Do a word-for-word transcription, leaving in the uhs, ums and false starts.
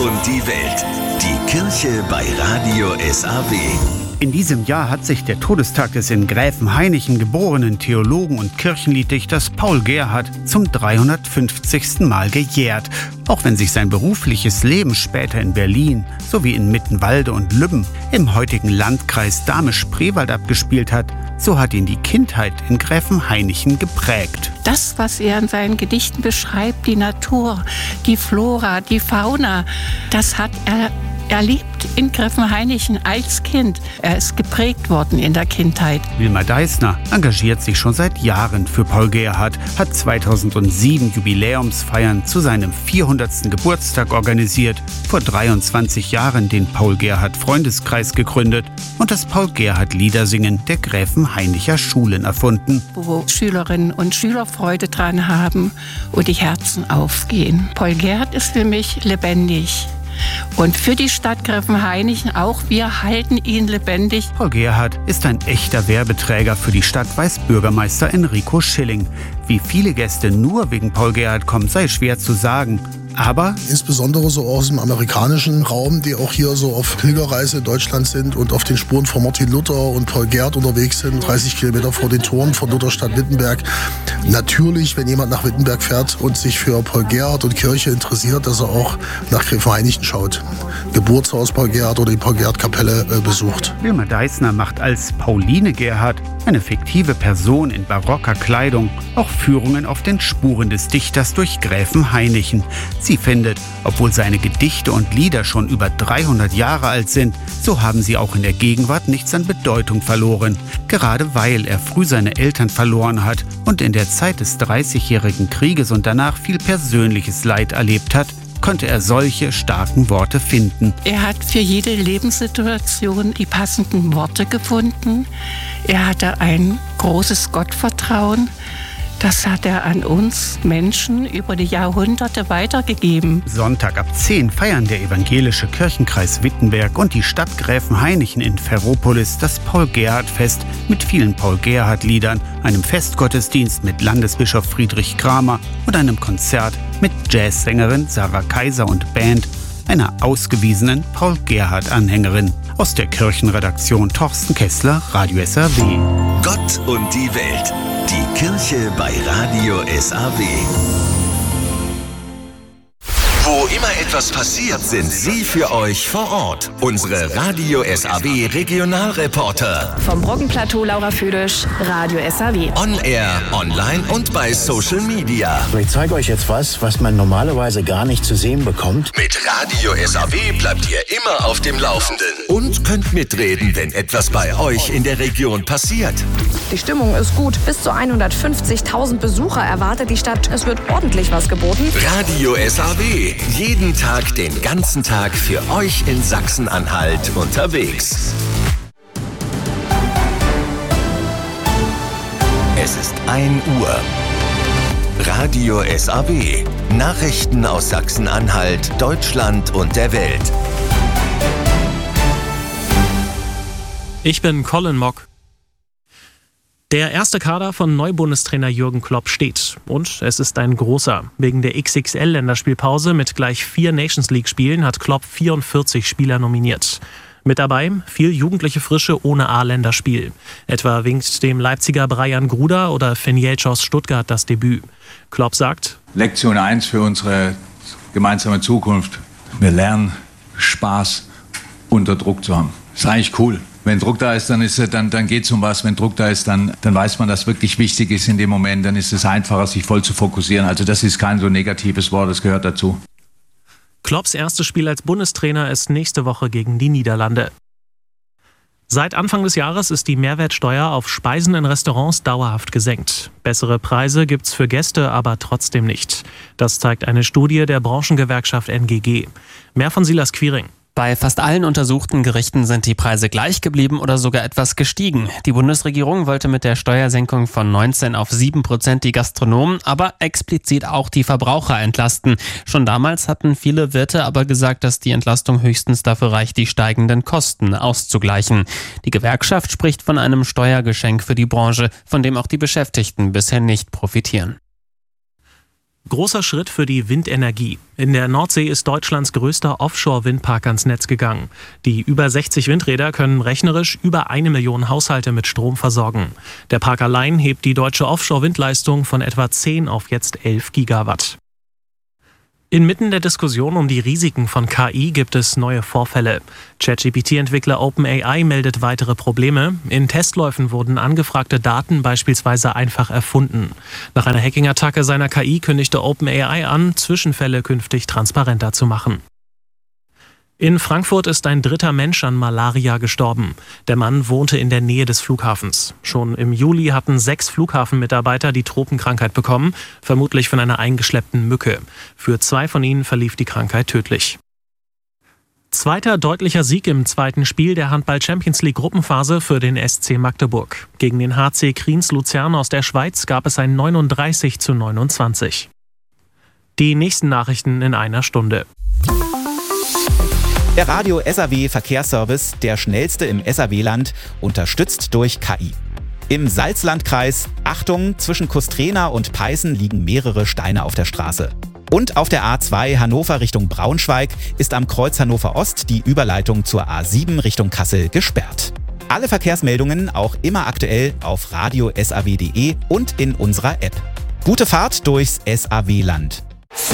und die Welt. Die Kirche bei Radio S A W. In diesem Jahr hat sich der Todestag des in Gräfenhainichen geborenen Theologen und Kirchenlieddichters Paul Gerhardt zum dreihundertfünfzigsten Mal gejährt. Auch wenn sich sein berufliches Leben später in Berlin sowie in Mittenwalde und Lübben im heutigen Landkreis Dahme-Spreewald abgespielt hat, so hat ihn die Kindheit in Gräfenhainichen geprägt. Das, was er in seinen Gedichten beschreibt, die Natur, die Flora, die Fauna, das hat er erlebt in Gräfenhainichen als Kind. Er ist geprägt worden in der Kindheit. Wilma Deissner engagiert sich schon seit Jahren für Paul Gerhardt, hat zweitausendsieben Jubiläumsfeiern zu seinem vierhundertsten Geburtstag organisiert, vor dreiundzwanzig Jahren den Paul Gerhardt Freundeskreis gegründet und das Paul Gerhardt Liedersingen der Gräfenhainicher Schulen erfunden. Wo Schülerinnen und Schüler Freude dran haben und die Herzen aufgehen. Paul Gerhardt ist für mich lebendig. Und für die Stadt Gräfenhainichen auch, wir halten ihn lebendig. Paul Gerhardt ist ein echter Werbeträger für die Stadt, weiß Bürgermeister Enrico Schilling. Wie viele Gäste nur wegen Paul Gerhardt kommen, sei schwer zu sagen. Aber insbesondere so aus dem amerikanischen Raum, die auch hier so auf Pilgerreise in Deutschland sind und auf den Spuren von Martin Luther und Paul Gerhardt unterwegs sind, dreißig Kilometer vor den Toren von Lutherstadt Wittenberg. Natürlich, wenn jemand nach Wittenberg fährt und sich für Paul Gerhardt und Kirche interessiert, dass er auch nach Gräfenhainichen schaut. Geburtshaus Paul Gerhardt oder die Paul Gerhardt Kapelle äh, besucht. Wilma Deissner macht als Pauline Gerhardt, eine fiktive Person in barocker Kleidung, auch Führungen auf den Spuren des Dichters durch Gräfenhainichen. Sie findet, obwohl seine Gedichte und Lieder schon über dreihundert Jahre alt sind, so haben sie auch in der Gegenwart nichts an Bedeutung verloren. Gerade weil er früh seine Eltern verloren hat und in der Zeit des dreißigjährigen Krieges und danach viel persönliches Leid erlebt hat, konnte er solche starken Worte finden. Er hat für jede Lebenssituation die passenden Worte gefunden. Er hatte ein großes Gottvertrauen. Das hat er an uns Menschen über die Jahrhunderte weitergegeben. Sonntag ab zehn feiern der evangelische Kirchenkreis Wittenberg und die Stadt Gräfenhainichen in Ferropolis das Paul-Gerhardt-Fest mit vielen Paul-Gerhardt-Liedern, einem Festgottesdienst mit Landesbischof Friedrich Kramer und einem Konzert mit Jazzsängerin Sarah Kaiser und Band, einer ausgewiesenen Paul-Gerhardt-Anhängerin. Aus der Kirchenredaktion Thorsten Kessler, Radio S A W. Gott und die Welt. Die Kirche bei Radio S A W. Wo immer etwas passiert, sind Sie für euch vor Ort. Unsere Radio S A W Regionalreporter. Vom Brockenplateau Laura Füdisch, Radio S A W. On Air, online und bei Social Media. Ich zeige euch jetzt was, was man normalerweise gar nicht zu sehen bekommt. Mit Radio S A W bleibt ihr immer auf dem Laufenden. Und könnt mitreden, wenn etwas bei euch in der Region passiert. Die Stimmung ist gut. Bis zu hundertfünfzigtausend Besucher erwartet die Stadt. Es wird ordentlich was geboten. Radio S A W. Jeden Tag, den ganzen Tag für euch in Sachsen-Anhalt unterwegs. Es ist ein Uhr. Radio S A W. Nachrichten aus Sachsen-Anhalt, Deutschland und der Welt. Ich bin Colin Mock. Der erste Kader von Neubundestrainer Jürgen Klopp steht. Und es ist ein großer. Wegen der X X L-Länderspielpause mit gleich vier Nations-League-Spielen hat Klopp vierundvierzig Spieler nominiert. Mit dabei viel jugendliche Frische ohne A-Länderspiel. Etwa winkt dem Leipziger Brian Gruder oder Finn Jeltsch aus Stuttgart das Debüt. Klopp sagt: Lektion eins für unsere gemeinsame Zukunft. Wir lernen, Spaß unter Druck zu haben. Ist eigentlich cool. Wenn Druck da ist, dann, ist, dann, dann geht es um was. Wenn Druck da ist, dann, dann weiß man, dass wirklich wichtig ist in dem Moment. Dann ist es einfacher, sich voll zu fokussieren. Also das ist kein so negatives Wort, das gehört dazu. Klopps erstes Spiel als Bundestrainer ist nächste Woche gegen die Niederlande. Seit Anfang des Jahres ist die Mehrwertsteuer auf Speisen in Restaurants dauerhaft gesenkt. Bessere Preise gibt's für Gäste aber trotzdem nicht. Das zeigt eine Studie der Branchengewerkschaft N G G. Mehr von Silas Quiring. Bei fast allen untersuchten Gerichten sind die Preise gleich geblieben oder sogar etwas gestiegen. Die Bundesregierung wollte mit der Steuersenkung von neunzehn auf sieben Prozent die Gastronomen, aber explizit auch die Verbraucher entlasten. Schon damals hatten viele Wirte aber gesagt, dass die Entlastung höchstens dafür reicht, die steigenden Kosten auszugleichen. Die Gewerkschaft spricht von einem Steuergeschenk für die Branche, von dem auch die Beschäftigten bisher nicht profitieren. Großer Schritt für die Windenergie. In der Nordsee ist Deutschlands größter Offshore-Windpark ans Netz gegangen. Die über sechzig Windräder können rechnerisch über eine Million Haushalte mit Strom versorgen. Der Park allein hebt die deutsche Offshore-Windleistung von etwa zehn auf jetzt elf Gigawatt. Inmitten der Diskussion um die Risiken von K I gibt es neue Vorfälle. ChatGPT-Entwickler OpenAI meldet weitere Probleme. In Testläufen wurden angefragte Daten beispielsweise einfach erfunden. Nach einer Hacking-Attacke seiner K I kündigte OpenAI an, Zwischenfälle künftig transparenter zu machen. In Frankfurt ist ein dritter Mensch an Malaria gestorben. Der Mann wohnte in der Nähe des Flughafens. Schon im Juli hatten sechs Flughafenmitarbeiter die Tropenkrankheit bekommen, vermutlich von einer eingeschleppten Mücke. Für zwei von ihnen verlief die Krankheit tödlich. Zweiter deutlicher Sieg im zweiten Spiel der Handball-Champions-League-Gruppenphase für den S C Magdeburg. Gegen den H C Kriens Luzern aus der Schweiz gab es ein neununddreißig zu neunundzwanzig. Die nächsten Nachrichten in einer Stunde. Der Radio S A W Verkehrsservice, der schnellste im S A W-Land, unterstützt durch K I. Im Salzlandkreis, Achtung, zwischen Kustrena und Peißen liegen mehrere Steine auf der Straße. Und auf der A zwei Hannover Richtung Braunschweig ist am Kreuz Hannover Ost die Überleitung zur A sieben Richtung Kassel gesperrt. Alle Verkehrsmeldungen auch immer aktuell auf radio punkt s a w punkt d e und in unserer App. Gute Fahrt durchs S A W-Land.